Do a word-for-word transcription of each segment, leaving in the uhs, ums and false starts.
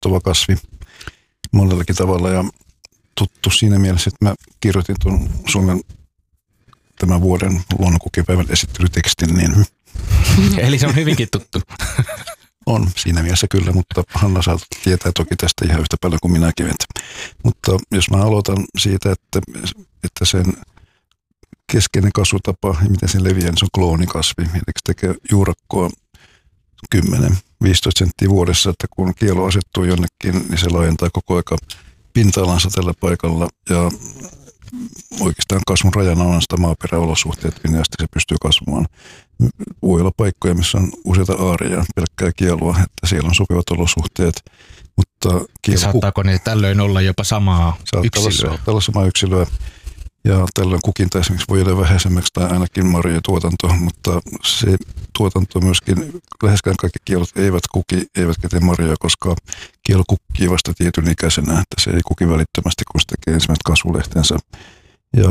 kiinnostava kasvi monellakin tavalla ja tuttu siinä mielessä, että mä kirjoitin tuon Suomen tämän vuoden luonnonkokepäivän esittelytekstin. Niin eli se on hyvinkin tuttu. On siinä mielessä kyllä, mutta Hanna saa tietää toki tästä ihan yhtä paljon kuin minäkin. Mutta jos mä aloitan siitä, että, että sen keskeinen kasvutapa ja miten se leviää, niin se on kloonikasvi. Eli se tekee juurakkoa kymmenen viisitoista senttiä vuodessa, että kun kielo asettuu jonnekin, niin se laajentaa koko aika pinta-alansa tällä paikalla. Ja oikeastaan kasvun rajana on sitä maaperäolosuhteet, niin se pystyy kasvamaan. Voi olla paikkoja, missä on useita aareja, pelkkää kielua, että siellä on sopivat olosuhteet. Mutta kielo, saattaako ne tällöin olla jopa samaa yksilöä? Saattaa olla samaa yksilöä. Ja tällöin kukinta esimerkiksi voi jäädä vähäisemmäksi tai ainakin marjojen tuotanto, mutta se tuotanto myöskin, läheskään kaikki kielot eivät kuki, eivätkä tee marjoja, koska kielo kukkii vasta tietyn ikäisenä, että se ei kuki välittömästi, kun se tekee ensimmäiset kasvulehtensä. Ja,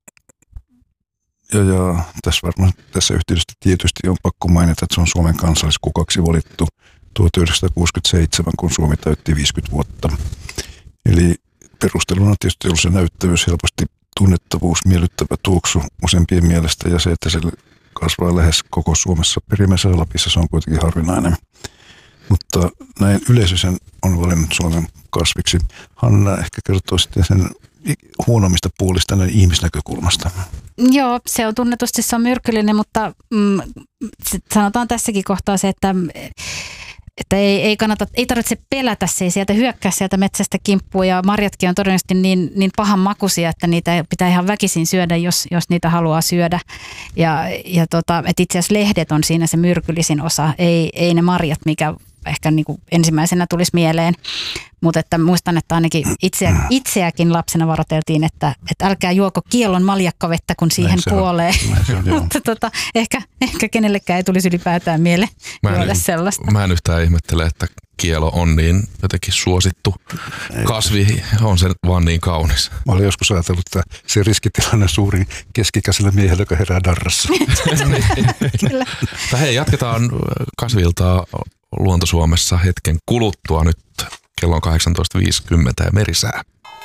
ja, ja tässä, varmaan, tässä yhteydessä tietysti on pakko mainita, että se on Suomen kansalliskukaksi valittu tuhatyhdeksänsataakuusikymmentäseitsemän, kun Suomi täytti viisikymmentä vuotta. Eli perusteluna tietysti ollut se näyttävyys, helposti tunnettavuus, miellyttävä tuoksu useimpien mielestä ja se, että se kasvaa lähes koko Suomessa. Perimmäisessä Lapissa se on kuitenkin harvinainen. Mutta näin yleisö sen on valinnut Suomen kasviksi. Hanna ehkä kertoo sitten sen huonommista puolista näin ihmisnäkökulmasta. Joo, se on tunnetusti se on myrkyllinen, mutta mm, sanotaan tässäkin kohtaa se, että Että ei, ei, kannata, ei tarvitse pelätä, se ei sieltä hyökkää sieltä metsästä kimppuun ja marjatkin on todennäköisesti niin, niin pahan makuisia, että niitä pitää ihan väkisin syödä, jos, jos niitä haluaa syödä. Ja, ja tota, et itse asiassa lehdet on siinä se myrkyllisin osa, ei, ei ne marjat, mikä ehkä niin kuin ensimmäisenä tulisi mieleen. Mutta että muistan, että ainakin itseä, itseäkin lapsena varoiteltiin, että, että älkää juoko kiellon maljakkavettä, kun siihen puolee. Mutta tota, ehkä, ehkä kenellekään ei tulisi ylipäätään mieleen juoda sellaista. Mä en yhtään ihmettele, että kielo on niin jotenkin suosittu kasvi, on se vaan niin kaunis. Mä olen joskus ajatellut, että se riskitilanne on suurin keskikäisellä miehellä, joka herää darrassa. Kyllä. Hei, jatketaan kasviltaa Luonto Suomessa hetken kuluttua nyt. Kello on kahdeksantoista viisikymmentä ja merisää.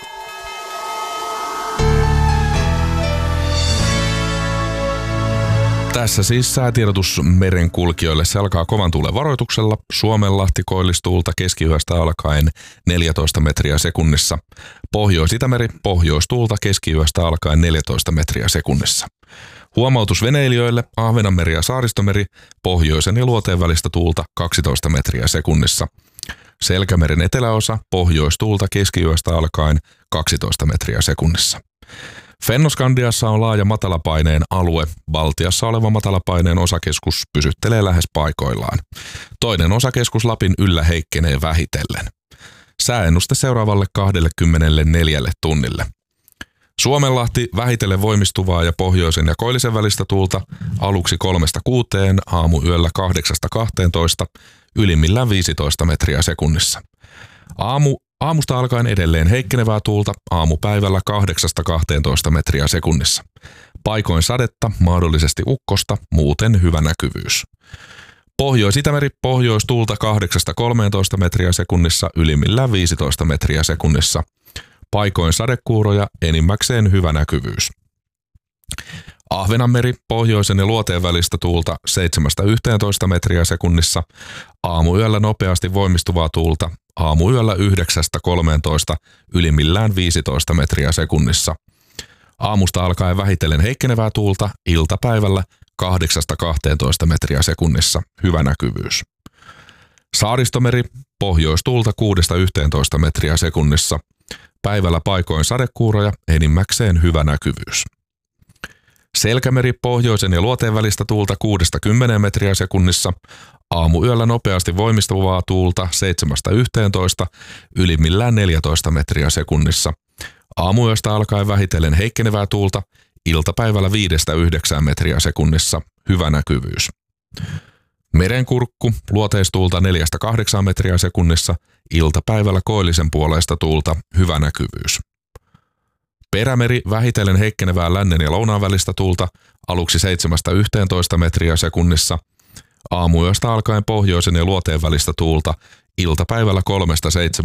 Tässä siis säätiedotus merenkulkijoille. Se alkaa kovan tuulen varoituksella. Suomenlahti koillistuulta keskiyöstä alkaen neljätoista metriä sekunnissa. Pohjois-Itämeri pohjoistuulta keskiyöstä alkaen neljätoista metriä sekunnissa. Huomautus veneilijöille, Ahvenanmeri ja Saaristomeri, pohjoisen ja luoteen välistä tuulta kaksitoista metriä sekunnissa. Selkämeren eteläosa, pohjoistuulta keskiyöstä alkaen kaksitoista metriä sekunnissa. Fennoskandiassa on laaja matalapaineen alue. Baltiassa oleva matalapaineen osakeskus pysyttelee lähes paikoillaan. Toinen osakeskus Lapin yllä heikkenee vähitellen. Sääennuste seuraavalle kaksikymmentäneljä tunnille. Suomenlahti vähitellen voimistuvaa ja pohjoisen ja koillisen välistä tuulta aluksi kolmesta kuuteen, aamuyöllä kahdeksasta kahteentoista, ylimmillään viisitoista metriä sekunnissa. Aamu, aamusta alkaen edelleen heikkenevää tuulta, aamupäivällä kahdeksasta kahteentoista metriä sekunnissa. Paikoin sadetta, mahdollisesti ukkosta, muuten hyvä näkyvyys. Pohjois-Itämeri pohjoistuulta kahdeksasta kolmeentoista metriä sekunnissa, ylimmillään viisitoista metriä sekunnissa. Paikoin sadekuuroja, enimmäkseen hyvä näkyvyys. Ahvenanmeri pohjoisen ja luoteen välistä tuulta seitsemästä yhteentoista metriä sekunnissa, aamuyöllä nopeasti voimistuvaa tuulta, aamuyöllä yhdeksästä kolmeentoista, ylimmillään viisitoista metriä sekunnissa. Aamusta alkaen vähitellen heikkenevää tuulta, iltapäivällä kahdeksasta kahteentoista metriä sekunnissa, hyvä näkyvyys. Saaristomeri pohjoistuulta kuudesta yhteentoista metriä sekunnissa, päivällä paikoin sadekuuroja, enimmäkseen hyvä näkyvyys. Selkämeri pohjoisen ja luoteen välistä tuulta kuudesta kymmeneen metriä sekunnissa, aamuyöllä nopeasti voimistuvaa tuulta seitsemästä yhteentoista, ylimmillään neljätoista metriä sekunnissa. Aamuyöstä alkaen vähitellen heikkenevää tuulta, iltapäivällä viidestä yhdeksään metriä sekunnissa, hyvä näkyvyys. Merenkurkku luoteistuulta neljästä kahdeksaan metriä sekunnissa, iltapäivällä koillisen puoleista tuulta, hyvä näkyvyys. Perämeri vähitellen heikkenevää lännen ja lounaan välistä tuulta, aluksi seitsemästä yhteentoista metriä sekunnissa, aamuyöstä alkaen pohjoisen ja luoteen välistä tuulta, iltapäivällä kolmesta seitsemään